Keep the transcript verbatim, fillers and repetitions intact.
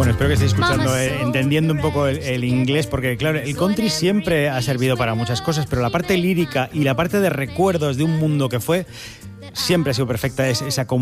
Bueno, espero que estéis escuchando, eh, entendiendo un poco el, el inglés, porque claro, el country siempre ha servido para muchas cosas, pero la parte lírica y la parte de recuerdos de un mundo que fue, siempre ha sido perfecta, es esa comunicación